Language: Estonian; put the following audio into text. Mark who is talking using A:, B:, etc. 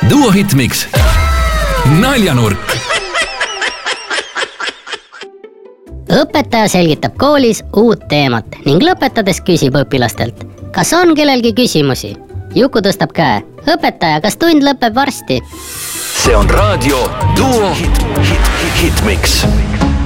A: Duo Hitmix. Naljanurk.
B: Õpetaja selgitab koolis uut teemat ning lõpetades küsib õpilastelt, kas on kellelgi küsimusi? Juku tõstab käe. Õpetaja, kas tund lõpeb varsti?
A: See on raadio Duo Hitmix.